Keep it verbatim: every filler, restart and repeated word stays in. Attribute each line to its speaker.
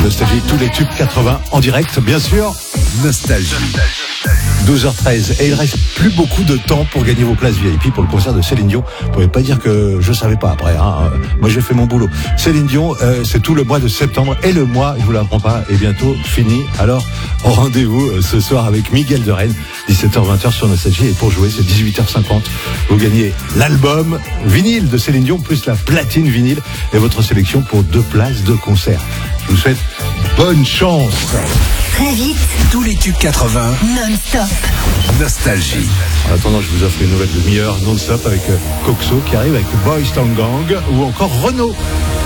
Speaker 1: Nostalgie, tous les tubes quatre-vingts en direct, bien sûr.
Speaker 2: Nostalgie.
Speaker 1: douze heures treize. Et il reste plus beaucoup de temps pour gagner vos places V I P pour le concert de Céline Dion. Vous pouvez pas dire que je savais pas après. Hein. Moi, j'ai fait mon boulot. Céline Dion, euh, c'est tout le mois de septembre. Et le mois, je vous l'apprends pas, est bientôt fini. Alors, au rendez-vous euh, ce soir avec Miguel de Rennes, dix-sept heures vingt sur Nostalgie. Et pour jouer, c'est dix-huit heures cinquante. Vous gagnez l'album vinyle de Céline Dion, plus la platine vinyle et votre sélection pour deux places de concert. Je vous souhaite bonne chance.
Speaker 3: Très vite.
Speaker 2: Tous les tubes quatre-vingts.
Speaker 3: Non-stop.
Speaker 2: Nostalgie.
Speaker 1: En attendant, je vous offre une nouvelle demi-heure non-stop avec Coxo qui arrive avec Boys Town Gang ou encore Renaud.